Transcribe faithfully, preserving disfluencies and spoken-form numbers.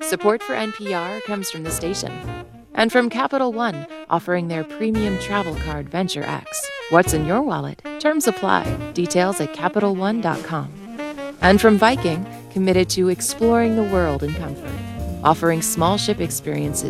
Support for N P R comes from the station. And from Capital One, offering their premium travel card Venture X. What's in your wallet? Terms apply. Details at Capital One dot com. And from Viking, committed to exploring the world in comfort, offering small ship experiences